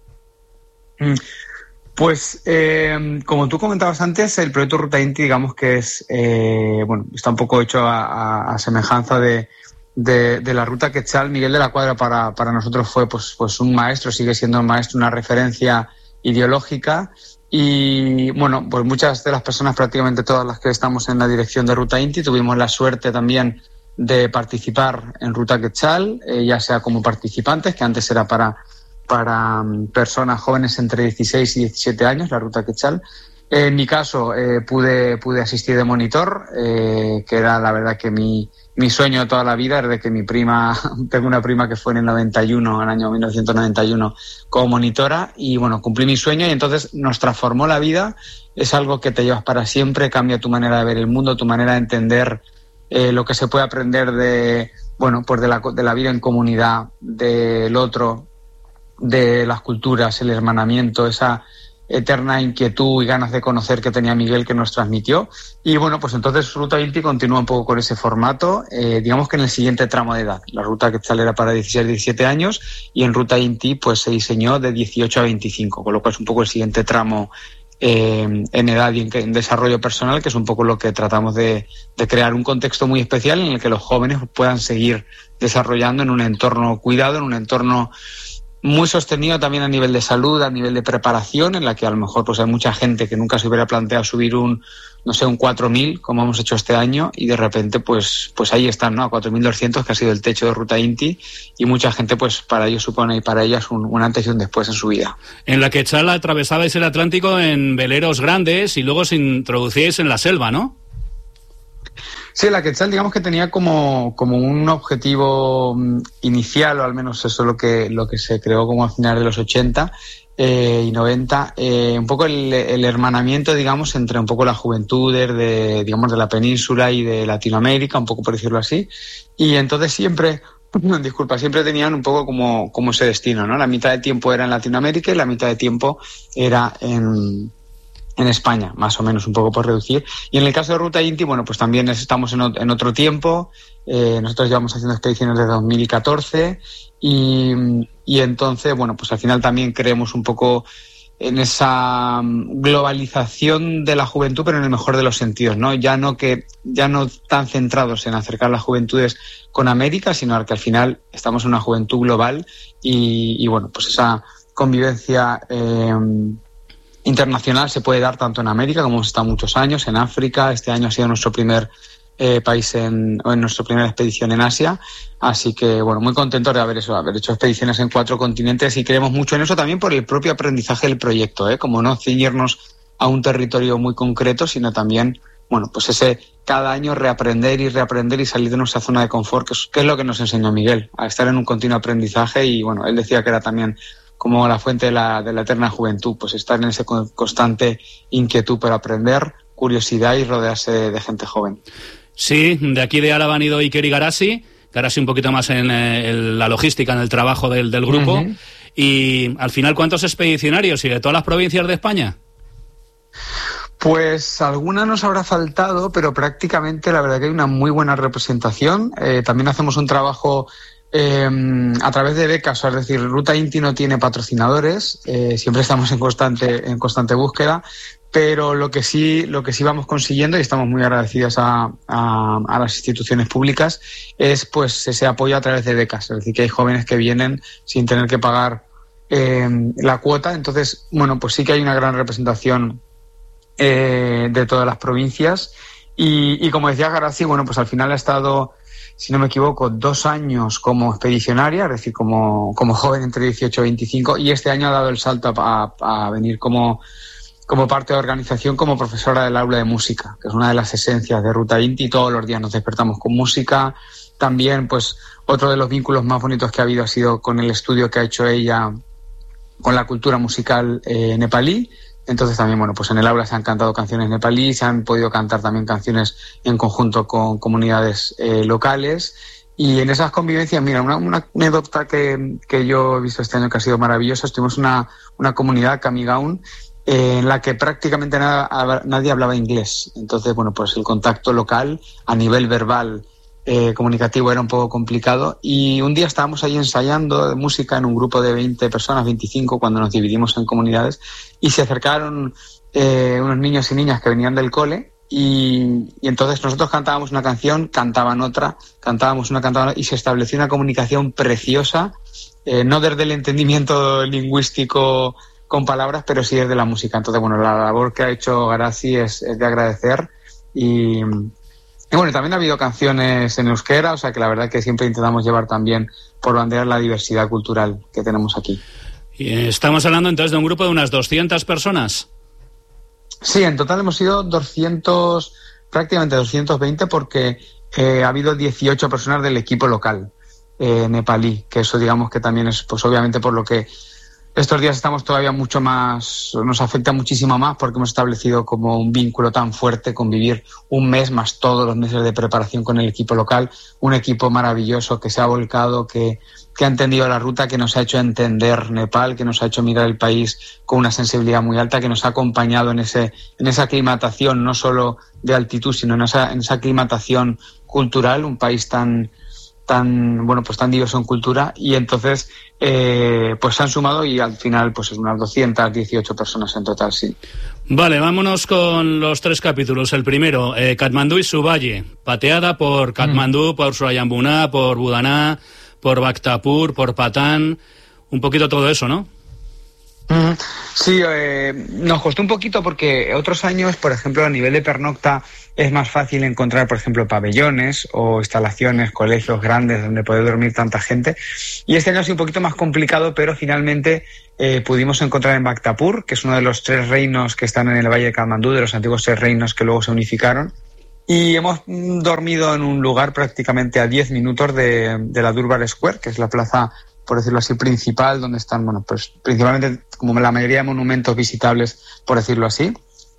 Pues, como tú comentabas antes, el proyecto Ruta Inti, digamos que es, está un poco hecho a semejanza de la Ruta Quetzal. Miguel de la Cuadra para nosotros fue pues un maestro, sigue siendo un maestro, una referencia ideológica, y bueno, pues muchas de las personas, prácticamente todas las que estamos en la dirección de Ruta Inti, tuvimos la suerte también de participar en Ruta Quetzal, ya sea como participantes, que antes era para personas jóvenes entre 16 y 17 años, la Ruta Quetzal. En mi caso, pude asistir de monitor, que era la verdad que mi sueño de toda la vida, desde que mi prima, tengo una prima que fue en el 91, en el año 1991, como monitora, y bueno, cumplí mi sueño, y entonces nos transformó la vida. Es algo que te llevas para siempre, cambia tu manera de ver el mundo, tu manera de entender lo que se puede aprender de la vida en comunidad, del otro, de las culturas, el hermanamiento, esa eterna inquietud y ganas de conocer que tenía Miguel, que nos transmitió. Y bueno, pues entonces Ruta Inti continúa un poco con ese formato, digamos que en el siguiente tramo de edad. La Ruta Quetzal era para 16-17 años y en Ruta Inti pues se diseñó de 18 a 25, con lo cual es un poco el siguiente tramo en edad y en desarrollo personal, que es un poco lo que tratamos de crear un contexto muy especial en el que los jóvenes puedan seguir desarrollando en un entorno cuidado, en un entorno muy sostenido también a nivel de salud, a nivel de preparación, en la que a lo mejor pues hay mucha gente que nunca se hubiera planteado subir un 4000, como hemos hecho este año, y de repente pues ahí están, ¿no? A 4200, que ha sido el techo de Ruta Inti, y mucha gente pues para ellos supone y para ellas un antes y un después en su vida. En la Quetzal atravesabais el Atlántico en veleros grandes y luego os introducíais en la selva, ¿no? Sí, la Quetzal digamos que tenía como un objetivo inicial, o al menos eso es lo que se creó como a finales de los 80 y 90, un poco el hermanamiento, digamos, entre un poco las juventudes de la península y de Latinoamérica, un poco por decirlo así, y entonces siempre tenían un poco como ese destino, ¿no? La mitad de tiempo era en Latinoamérica y la mitad de tiempo era en España, más o menos, un poco por reducir. Y en el caso de Ruta Inti, bueno, pues también estamos en otro tiempo. Nosotros llevamos haciendo expediciones desde 2014 y entonces, bueno, pues al final también creemos un poco en esa globalización de la juventud, pero en el mejor de los sentidos, ¿no? Ya no tan centrados en acercar las juventudes con América, sino que al final estamos en una juventud global y bueno, pues esa convivencia internacional se puede dar tanto en América, como hemos estado muchos años, en África. Este año ha sido nuestro primer país en nuestra primera expedición en Asia, así que bueno, muy contentos de haber hecho expediciones en 4 continentes, y creemos mucho en eso también por el propio aprendizaje del proyecto, como no ceñirnos a un territorio muy concreto, sino también, bueno, pues ese cada año reaprender y salir de nuestra zona de confort, que es lo que nos enseñó Miguel, a estar en un continuo aprendizaje. Y bueno, él decía que era también como la fuente de la eterna juventud, pues estar en ese constante inquietud por aprender, curiosidad y rodearse de gente joven. Sí, de aquí de Álava han ido Iker y Garasi un poquito más en la logística, en el trabajo del grupo. Uh-huh. Y al final, ¿cuántos expedicionarios? ¿Y de todas las provincias de España? Pues alguna nos habrá faltado, pero prácticamente la verdad que hay una muy buena representación. También hacemos un trabajo a través de becas, es decir, Ruta Inti no tiene patrocinadores, siempre estamos en constante búsqueda, pero lo que sí vamos consiguiendo, y estamos muy agradecidos a las instituciones públicas, es pues ese apoyo a través de becas, es decir, que hay jóvenes que vienen sin tener que pagar la cuota. Entonces, bueno, pues sí que hay una gran representación de todas las provincias, y como decía Garasi, bueno, pues al final ha estado, si no me equivoco, 2 años como expedicionaria, es decir, como joven entre 18 y 25, y este año ha dado el salto a venir como parte de organización, como profesora del aula de música, que es una de las esencias de Ruta Inti. Todos los días nos despertamos con música. También, pues, otro de los vínculos más bonitos que ha habido ha sido con el estudio que ha hecho ella con la cultura musical nepalí. Entonces también, bueno, pues en el aula se han cantado canciones nepalí, se han podido cantar también canciones en conjunto con comunidades locales. Y en esas convivencias, mira, una anécdota que yo he visto este año que ha sido maravillosa. Estuvimos una comunidad, Kamigaun, en la que prácticamente nadie hablaba inglés. Entonces, bueno, pues el contacto local a nivel verbal, comunicativo, era un poco complicado. Y un día estábamos ahí ensayando de música en un grupo de 20 personas, 25, cuando nos dividimos en comunidades, y se acercaron unos niños y niñas que venían del cole, y entonces nosotros cantábamos una canción, cantaban otra, cantábamos una, cantaban otra, y se estableció una comunicación preciosa, no desde el entendimiento lingüístico con palabras, pero sí desde la música. Entonces, bueno, la labor que ha hecho Garasi es de agradecer. Y bueno, también ha habido canciones en euskera, o sea que la verdad que siempre intentamos llevar también por bandera la diversidad cultural que tenemos aquí. Y estamos hablando entonces de un grupo de unas 200 personas. Sí, en total hemos sido prácticamente 220, porque ha habido 18 personas del equipo local nepalí, que eso digamos que también es, pues obviamente por lo que estos días estamos todavía mucho más, nos afecta muchísimo más porque hemos establecido como un vínculo tan fuerte con vivir un mes más todos los meses de preparación con el equipo local, un equipo maravilloso que se ha volcado, que ha entendido la ruta, que nos ha hecho entender Nepal, que nos ha hecho mirar el país con una sensibilidad muy alta, que nos ha acompañado en esa aclimatación, no solo de altitud, sino en esa aclimatación cultural, un país tan diverso en cultura, y entonces pues se han sumado y al final pues es unas 218 personas en total, sí. Vale, vámonos con los 3 capítulos. El primero, Katmandú y su valle, pateada por Katmandú, por Surayambuna, por Budaná, por Bhaktapur, por Patán, un poquito todo eso, ¿no? Sí, nos costó un poquito porque otros años, por ejemplo, a nivel de pernocta es más fácil encontrar, por ejemplo, pabellones o instalaciones, colegios grandes donde poder dormir tanta gente. Y este año ha sido un poquito más complicado, pero finalmente pudimos encontrar en Bhaktapur, que es uno de los 3 reinos que están en el Valle de Katmandú, de los antiguos 3 reinos que luego se unificaron. Y hemos dormido en un lugar prácticamente a 10 minutos de la Durbar Square, que es la plaza, por decirlo así, principal, donde están, pues principalmente como la mayoría de monumentos visitables, por decirlo así,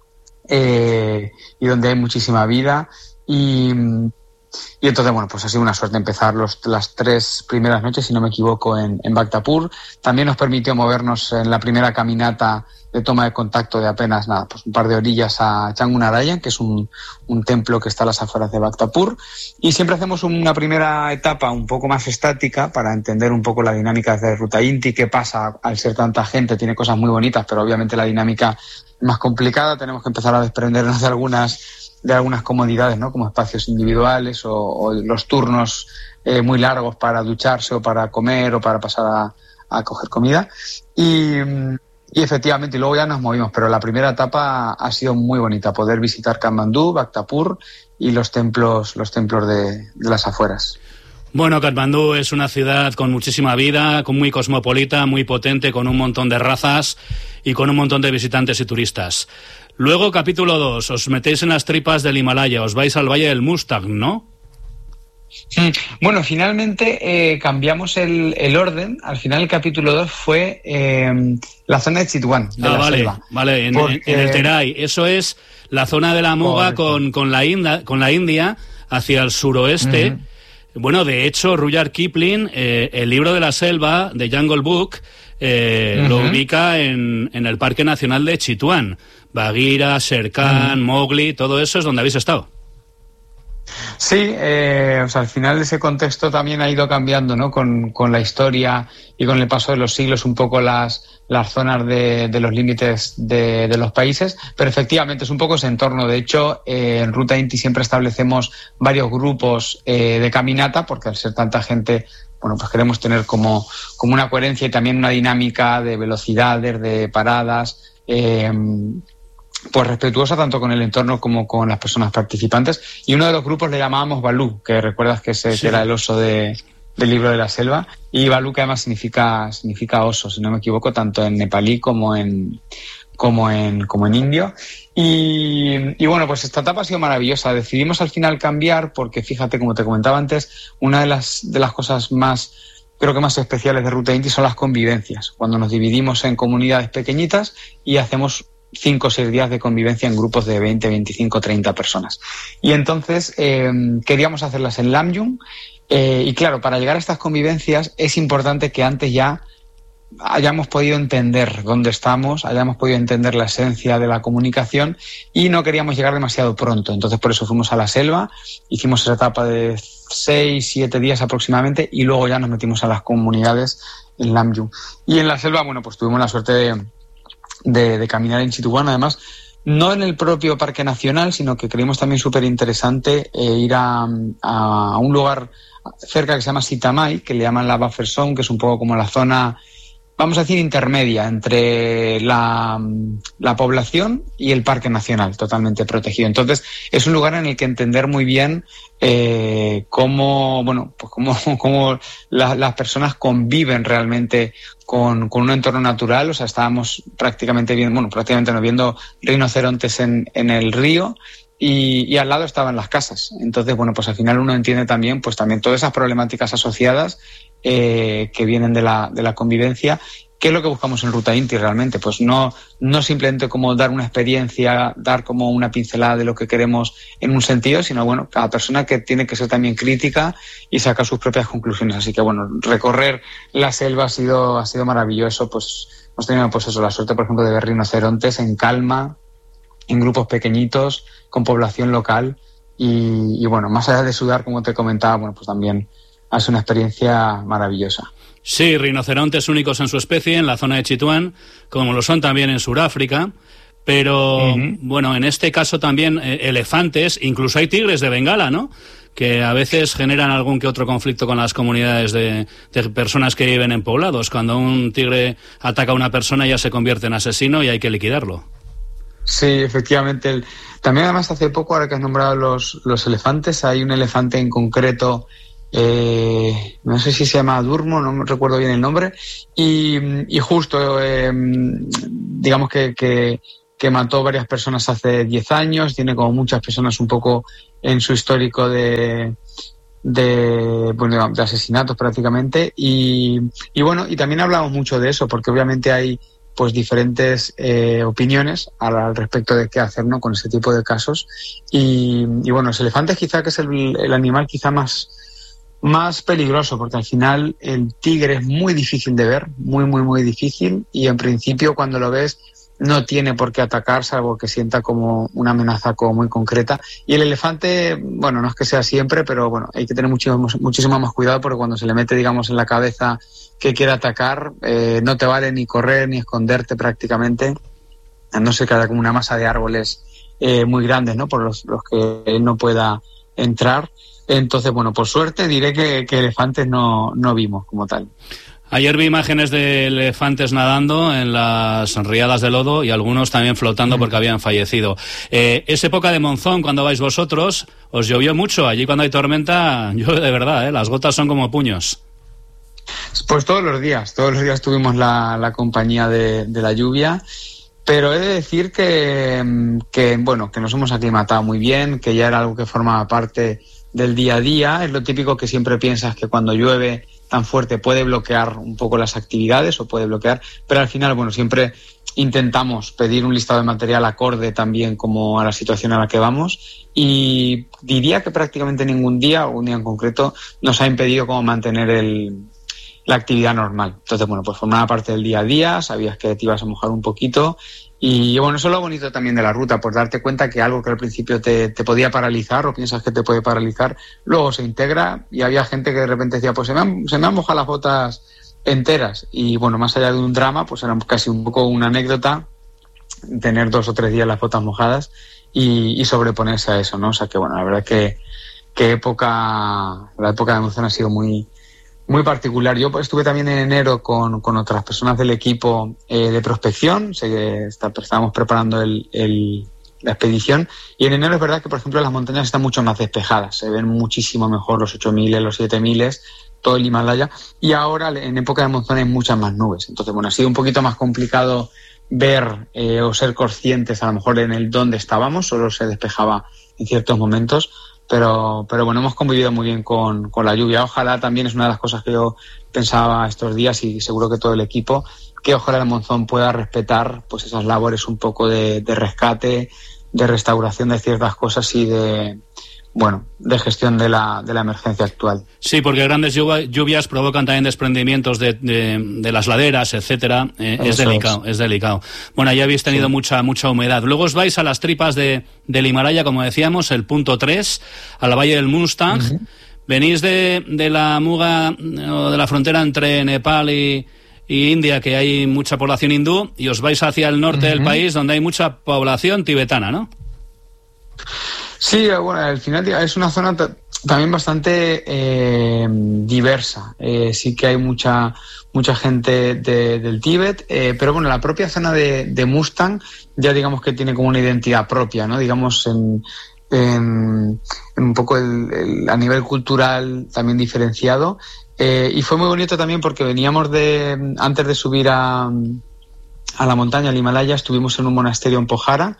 y donde hay muchísima vida. Y entonces, pues ha sido una suerte empezar las 3 primeras noches, si no me equivoco, en Bhaktapur. También nos permitió movernos en la primera caminata de toma de contacto de apenas pues un par de orillas a Changunarayan, que es un templo que está a las afueras de Bhaktapur. Y siempre hacemos una primera etapa un poco más estática para entender un poco la dinámica de Ruta Inti, qué pasa al ser tanta gente. Tiene cosas muy bonitas, pero obviamente la dinámica es más complicada. Tenemos que empezar a desprendernos de algunas comodidades, ¿no? Como espacios individuales o los turnos muy largos para ducharse o para comer o para pasar a coger comida. Y efectivamente, y luego ya nos movimos, pero la primera etapa ha sido muy bonita, poder visitar Katmandú, Bhaktapur y los templos de las afueras. Bueno, Katmandú es una ciudad con muchísima vida, muy cosmopolita, muy potente, con un montón de razas y con un montón de visitantes y turistas. Luego, capítulo 2, os metéis en las tripas del Himalaya, os vais al Valle del Mustang, ¿no? Bueno, finalmente cambiamos el orden. Al final el capítulo 2 fue la zona de Chitwan, de la selva. Vale, en el Terai. Eso es la zona de la Muga con la India hacia el suroeste. Bueno, de hecho, Rudyard Kipling, el libro de la selva, de Jungle Book, lo ubica en el Parque Nacional de Chitwan. Bagheera, Shere Khan, Mowgli, todo eso es donde habéis estado. Sí, al final ese contexto también ha ido cambiando, ¿no? Con la historia y con el paso de los siglos, un poco las zonas de los límites de los países, pero efectivamente es un poco ese entorno. De hecho, en Ruta Inti siempre establecemos varios grupos de caminata, porque al ser tanta gente, pues queremos tener como una coherencia y también una dinámica de velocidades, de paradas, pues respetuosa tanto con el entorno como con las personas participantes. Y uno de los grupos le llamábamos Balú, que recuerdas que que era el oso del libro de la selva, y Balú, que además significa oso, si no me equivoco, tanto en nepalí como en indio. Y bueno, pues esta etapa ha sido maravillosa. Decidimos al final cambiar porque, fíjate, como te comentaba antes, una de las cosas creo que más especiales de Ruta Inti son las convivencias, cuando nos dividimos en comunidades pequeñitas y hacemos 5 o 6 días de convivencia en grupos de 20, 25, 30 personas. Y entonces queríamos hacerlas en Lamjung, y claro, para llegar a estas convivencias es importante que antes ya hayamos podido entender dónde estamos, hayamos podido entender la esencia de la comunicación, y no queríamos llegar demasiado pronto. Entonces por eso fuimos a la selva, hicimos esa etapa de 6, 7 días aproximadamente, y luego ya nos metimos a las comunidades en Lamjung. Y en la selva, pues tuvimos la suerte de caminar en Chitwan, además no en el propio Parque Nacional, sino que creímos también súper interesante ir a un lugar cerca que se llama Sitamai, que le llaman la Buffer Zone, que es un poco como la zona, vamos a decir, intermedia entre la población y el Parque Nacional, totalmente protegido. Entonces es un lugar en el que entender muy bien cómo las personas conviven realmente con un entorno natural. O sea, estábamos prácticamente viendo rinocerontes en el río, y al lado estaban las casas. Entonces, pues al final uno entiende también todas esas problemáticas asociadas que vienen de la convivencia, ¿Qué es lo que buscamos en Ruta Inti realmente? Pues no simplemente como dar una experiencia, dar como una pincelada de lo que queremos en un sentido, sino bueno, cada persona que tiene que ser también crítica y sacar sus propias conclusiones. Así que bueno, recorrer la selva ha sido maravilloso. Pues hemos tenido pues eso, la suerte, por ejemplo, de ver rinocerontes en calma, en grupos pequeñitos, con población local y bueno, más allá de sudar, como te comentaba, bueno, pues también ha sido una experiencia maravillosa. Sí, rinocerontes únicos en su especie en la zona de Chitwan, como lo son también en Sudáfrica, pero bueno, en este caso también elefantes, incluso hay tigres de Bengala, ¿no?, que a veces generan algún que otro conflicto con las comunidades de personas que viven en poblados. Cuando un tigre ataca a una persona ya se convierte en asesino y hay que liquidarlo. Sí, efectivamente. También además hace poco, ahora que has nombrado los elefantes, hay un elefante en concreto, no sé si se llama Durmo, no me recuerdo bien el nombre, y justo digamos que mató varias personas hace 10 años, tiene como muchas personas un poco en su histórico de asesinatos prácticamente, y bueno, y también hablamos mucho de eso, porque obviamente hay pues diferentes opiniones al respecto de qué hacer, ¿no?, con ese tipo de casos, y bueno, los elefantes quizá que es el animal quizá más peligroso, porque al final el tigre es muy difícil de ver, muy difícil, y en principio cuando lo ves no tiene por qué atacar, salvo que sienta como una amenaza como muy concreta. Y el elefante, bueno, no es que sea siempre, pero bueno, hay que tener muchísimo más cuidado, porque cuando se le mete, digamos, en la cabeza que quiere atacar, no te vale ni correr ni esconderte prácticamente, a no ser que haya como una masa de árboles muy grandes, ¿no?, por los que él no pueda entrar. Entonces, bueno, por suerte diré que elefantes no vimos como tal. Ayer vi imágenes de elefantes nadando en las riadas de lodo y algunos también flotando porque habían fallecido. Es época de monzón cuando vais vosotros. ¿Os llovió mucho? Allí cuando hay tormenta llueve de verdad, ¿eh? Las gotas son como puños. Pues todos los días tuvimos la compañía de la lluvia. Pero he de decir que nos hemos aclimatado muy bien, que ya era algo que formaba parte del día a día. Es lo típico que siempre piensas, que cuando llueve tan fuerte puede bloquear un poco las actividades o puede bloquear, pero al final, bueno, siempre intentamos pedir un listado de material acorde también como a la situación a la que vamos, y diría que prácticamente ningún día o un día en concreto nos ha impedido como mantener la actividad normal. Entonces, bueno, pues formaba parte del día a día, sabías que te ibas a mojar un poquito, y bueno, eso es lo bonito también de la ruta, por darte cuenta que algo que al principio te podía paralizar o piensas que te puede paralizar, luego se integra, y había gente que de repente decía, pues se me han mojado las botas enteras, y bueno, más allá de un drama, pues era casi un poco una anécdota tener 2 o 3 días las botas mojadas y sobreponerse a eso, ¿no? O sea que bueno, la verdad que la época de monzón ha sido muy particular. Yo estuve también en enero con otras personas del equipo de prospección. Estábamos preparando la expedición, y en enero es verdad que, por ejemplo, las montañas están mucho más despejadas, se ven muchísimo mejor los 8.000, los 7.000, todo el Himalaya, y ahora en época de monzón hay muchas más nubes. Entonces, bueno, ha sido un poquito más complicado ver o ser conscientes a lo mejor en el dónde estábamos, solo se despejaba en ciertos momentos. Pero bueno, hemos convivido muy bien con la lluvia. Ojalá, también es una de las cosas que yo pensaba estos días, y seguro que todo el equipo, que ojalá el monzón pueda respetar pues esas labores un poco de rescate, de restauración de ciertas cosas y de gestión de la emergencia actual. Sí, porque grandes lluvias provocan también desprendimientos de las laderas, etcétera. Es delicado. Bueno, ya habéis tenido mucha humedad. Luego os vais a las tripas del Himalaya, como decíamos, el punto 3, a la valle del Mustang. Uh-huh. Venís de la muga o de la frontera entre Nepal y India, que hay mucha población hindú, y os vais hacia el norte del país, donde hay mucha población tibetana, ¿no? Sí, bueno, al final es una zona también bastante diversa. Sí que hay mucha gente del Tíbet, pero bueno, la propia zona de Mustang ya digamos que tiene como una identidad propia, ¿no? Digamos en un poco a nivel cultural también diferenciado. Y fue muy bonito también porque veníamos antes de subir a la montaña, al Himalaya, estuvimos en un monasterio en Pokhara,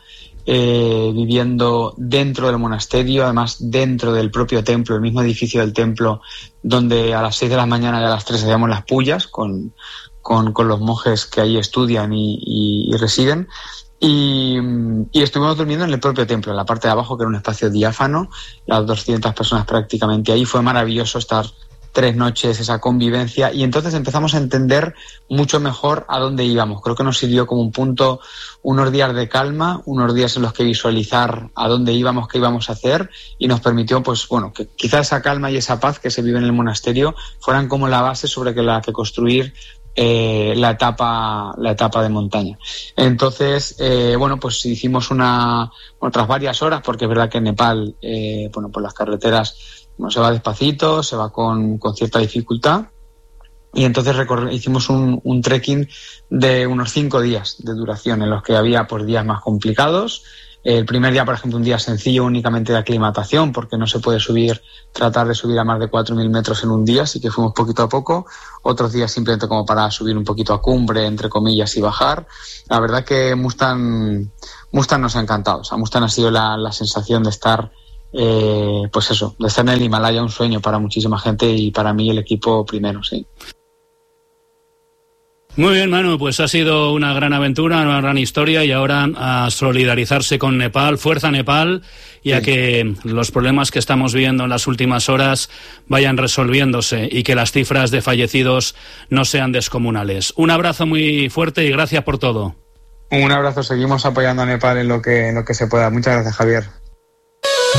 viviendo dentro del monasterio, además dentro del propio templo, el mismo edificio del templo, donde a las 6 de la mañana y a las 3 hacíamos las pullas con con los monjes que ahí estudian y residen. Y estuvimos durmiendo en el propio templo, en la parte de abajo, que era un espacio diáfano, las 200 personas prácticamente ahí. Fue maravilloso estar 3 noches, esa convivencia, y entonces empezamos a entender mucho mejor a dónde íbamos. Creo que nos sirvió como un punto, unos días de calma, unos días en los que visualizar a dónde íbamos, qué íbamos a hacer, y nos permitió, pues bueno, que quizá esa calma y esa paz que se vive en el monasterio fueran como la base sobre la que construir la etapa de montaña. Entonces, pues hicimos tras varias horas, porque es verdad que en Nepal, por las carreteras se va despacito, se va con cierta dificultad, y entonces hicimos un trekking de unos 5 días de duración, en los que había días más complicados. El primer día, por ejemplo, un día sencillo únicamente de aclimatación, porque no se puede tratar de subir a más de 4.000 metros en un día, así que fuimos poquito a poco. Otros días simplemente como para subir un poquito a cumbre, entre comillas, y bajar. La verdad que Mustang nos ha encantado. O sea, Mustang ha sido la sensación de estar, de estar en el Himalaya, un sueño para muchísima gente, y para mí el equipo primero, sí. Muy bien, Manu, pues ha sido una gran aventura, una gran historia, y ahora a solidarizarse con Nepal, fuerza Nepal, y a que los problemas que estamos viendo en las últimas horas vayan resolviéndose y que las cifras de fallecidos no sean descomunales. Un abrazo muy fuerte y gracias por todo. Un abrazo, seguimos apoyando a Nepal en lo que se pueda. Muchas gracias, Javier.